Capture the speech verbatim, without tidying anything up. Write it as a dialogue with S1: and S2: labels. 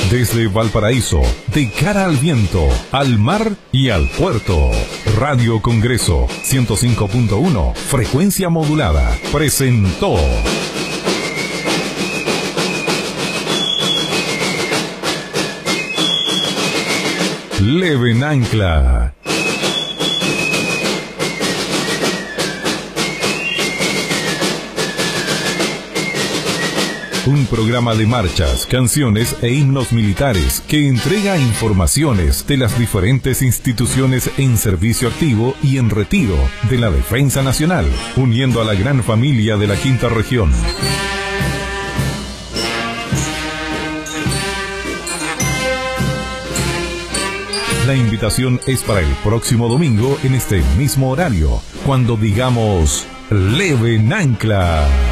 S1: Desde Valparaíso, de cara al viento, al mar y al puerto. Radio Congreso ciento cinco punto uno, frecuencia modulada, presentó Leven Ancla. Un programa de marchas, canciones e himnos militares que entrega informaciones de las diferentes instituciones en servicio activo y en retiro de la Defensa Nacional, uniendo a la gran familia de la Quinta Región. La invitación es para el próximo domingo en este mismo horario, cuando digamos Leven Ancla.